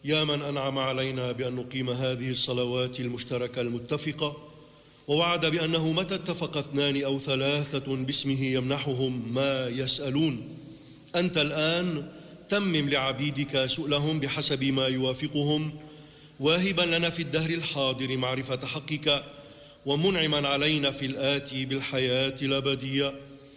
يا من أنعم علينا بأن نقيم هذه الصلوات المشتركة المتفقة، ووعد بأنه متى اتفق 2 أو 3 باسمه يمنحهم ما يسألون، أنت الآن تمم لعبيدك سؤلهم بحسب ما يوافقهم، واهبا لنا في الدهر الحاضر معرفة حقك، ومنعما علينا في الآتي بالحياة الأبدية،